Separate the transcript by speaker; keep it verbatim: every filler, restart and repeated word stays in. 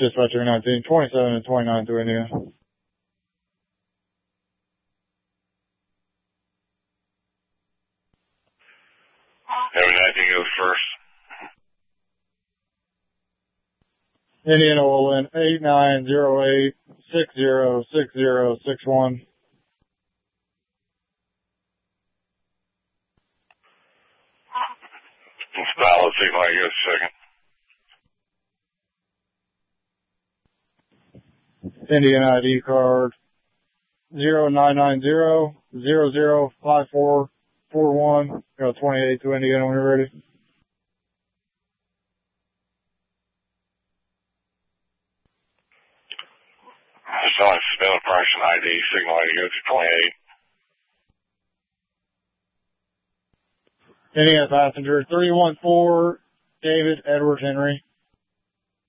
Speaker 1: Dispatcher nineteen, twenty-seven and twenty-nine to Indiana.
Speaker 2: Heavy nineteen goes first.
Speaker 1: Indiana will in eight nine zero eight six zero six zero six one.
Speaker 2: Valid signal, I guess, second.
Speaker 1: Indian I D card zero nine nine zero zero zero five four four one. Go twenty-eight to Indiana when you're ready.
Speaker 2: It's only suspended operation I D signal, I go to twenty-eight.
Speaker 1: Indiana passenger three one four David Edward Henry.